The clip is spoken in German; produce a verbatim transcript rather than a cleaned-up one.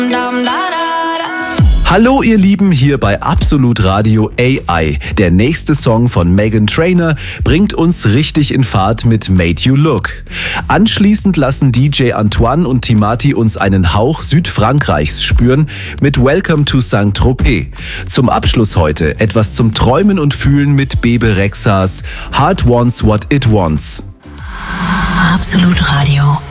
Hallo ihr Lieben, hier bei Absolut Radio A I. Der nächste Song von Meghan Trainor bringt uns richtig in Fahrt mit Made You Look. Anschließend lassen D J Antoine und Timati uns einen Hauch Südfrankreichs spüren mit Welcome to Saint-Tropez. Zum Abschluss heute etwas zum Träumen und Fühlen mit Bebe Rexhas Heart Wants What It Wants. Absolut Radio.